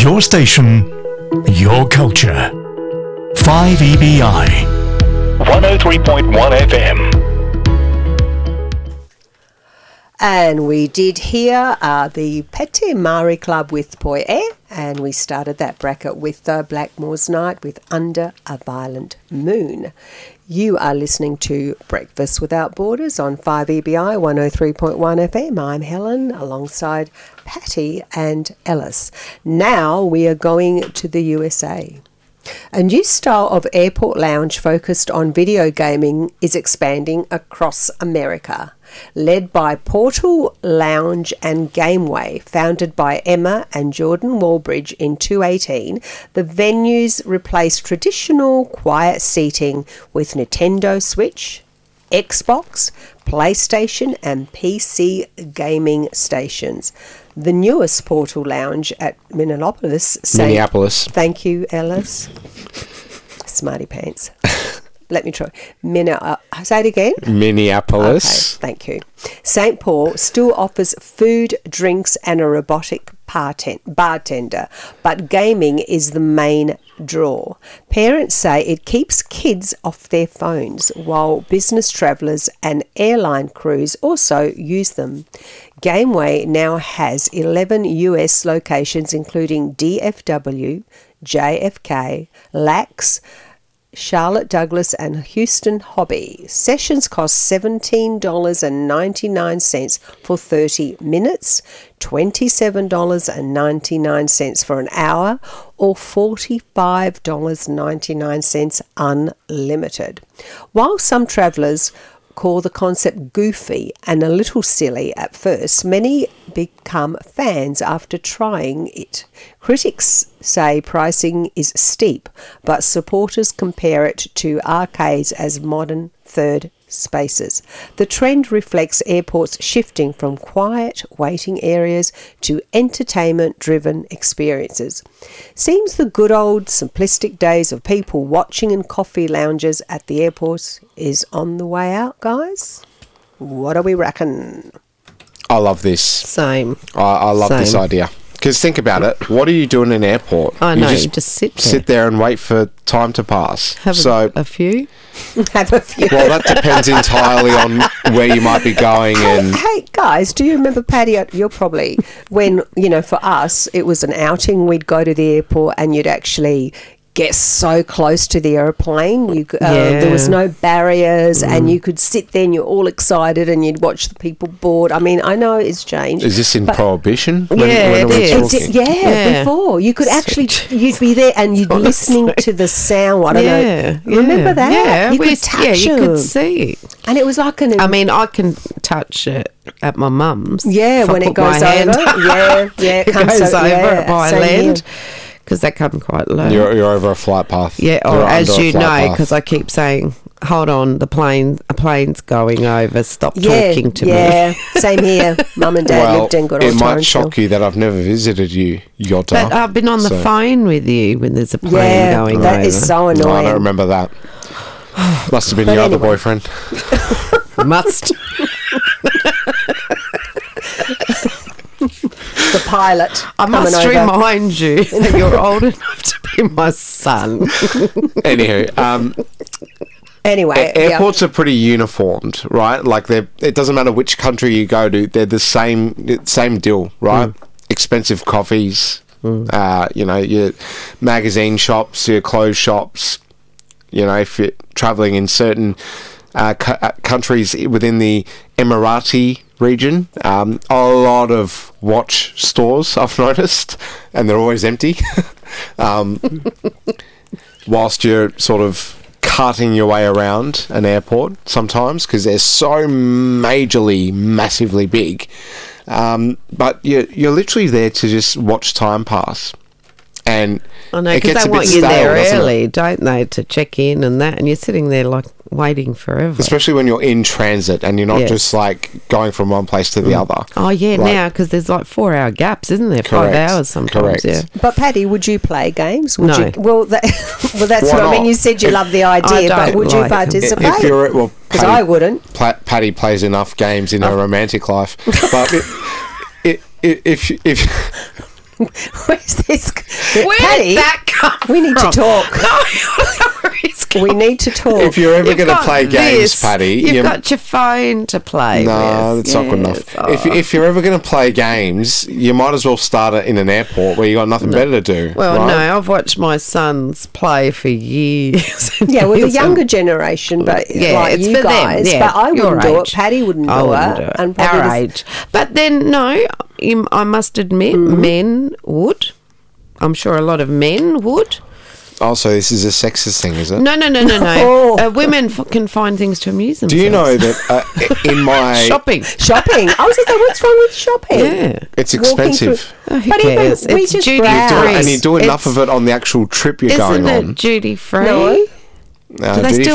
Your station, your culture. 5EBI 103.1 FM. And we did hear the Pete Mari Club with Poi Air, and we started that bracket with Blackmore's Night with Under a Violent Moon. You are listening to Breakfast Without Borders on 5EBI 103.1 FM. I'm Helen alongside Patty and Ellis. Now we are going to the USA. A new style of airport lounge focused on video gaming is expanding across America. Led by Portal Lounge and Gameway, founded by Emma and Jordan Walbridge in 2018, the venues replace traditional quiet seating with Nintendo Switch, Xbox, PlayStation and PC gaming stations. The newest Portal Lounge at Minneapolis. Minneapolis. Thank you, Ellis. Smarty pants. Let me try. Say it again. Minneapolis. Okay, thank you. St. Paul still offers food, drinks and a robotic bartender, but gaming is the main draw. Parents say it keeps kids off their phones, while business travellers and airline crews also use them. Gameway now has 11 US locations, including DFW, JFK, LAX, Charlotte Douglas and Houston Hobby. Sessions cost $17.99 for 30 minutes, $27.99 for an hour, or $45.99 unlimited. While some travellers call the concept goofy and a little silly at first, many become fans after trying it. Critics say pricing is steep, but supporters compare it to arcades as modern third spaces. The trend reflects airports shifting from quiet waiting areas to entertainment-driven experiences. Seems the good old simplistic days of people watching in coffee lounges at the airports is on the way out, guys. What do we reckon? I love this. Same. I love this idea. Because think about it. What do you do in an airport? I know, you just sit there. Sit there and wait for time to pass. Have a few. Have a few. Well, that depends entirely on where you might be going. Hey, guys, do you remember, Patty, you're probably, when, for us, it was an outing, we'd go to the airport and you'd actually get so close to the airplane. There was no barriers and you could sit there and you're all excited and you'd watch the people board. I mean, I know it's changed. Is this in Prohibition? Before. You could actually, you'd be there and you'd be listening to the sound. I don't know. Remember that? Yeah, you could touch you them. could see. And it was like I mean, I can touch it at my mum's. Yeah, when it goes over. It comes over at my land. Because they come quite low. You're over a flight path. Yeah, as you know, because I keep saying, hold on, a plane's going over, stop talking to me. Yeah, same here. Mum and Dad lived in good old It might shock you that I've never visited you, Yotta. But I've been on the phone with you when there's a plane going over. That is so annoying. No, I don't remember that. Must have been your other boyfriend. Must. The pilot. I must remind you that you're old enough to be my son. Anyway, airports are pretty uniformed, right? Like it doesn't matter which country you go to, they're the same deal, right? Expensive coffees, your magazine shops, your clothes shops. If you're traveling in certain countries within the Emirati region, a lot of watch stores I've noticed, and they're always empty. Whilst you're sort of carting your way around an airport sometimes, because they're so massively big, but you're literally there to just watch time pass. And I know, because they want you there early, don't they, to check in and that, and you're sitting there like waiting forever. Especially when you're in transit and you're not just like going from one place to the other. Oh yeah, now because there's like 4 hour gaps, isn't there? Correct. 5 hours sometimes. Correct. Yeah. But Patty, would you play games? No. Well, that's what I mean. You said you love the idea, but would you participate? If you're because I wouldn't. Patty plays enough games in her romantic life, but if Where's this? Where Patty, did that come we need to from? talk. No, We need to talk. If you're ever You've going to got play games, this. Patty, You've got your phone to play no, with. that's not good enough. Yes. If you're ever going to play games, you might as well start it in an airport where you got nothing better to do. Well, right? no, I've watched my sons play for years. Yeah, well, the younger generation, but Yeah, like it's you for them, guys. yeah, But I your wouldn't do it. age. Patty wouldn't do I wouldn't it. do it. And probably Our the- age. But then, no, I must admit, men would. I'm sure a lot of men would. Also, this is a sexist thing, is it? No. Oh. Women can find things to amuse themselves. Do you know that in my... Shopping. Shopping. I was going to say, what's wrong with shopping? Yeah. It's Walking expensive. through- Oh, who But even cares? we It's just duty browse. free. And you do enough It's- of it on the actual trip you're Isn't going it on. duty free? No. Do they Duty still